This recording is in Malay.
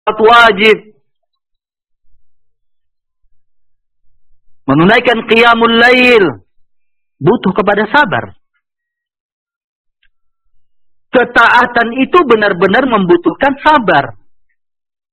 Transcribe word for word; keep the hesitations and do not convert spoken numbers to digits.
wajib, menunaikan qiyamul lail, butuh kepada sabar. Ketaatan itu benar-benar membutuhkan sabar.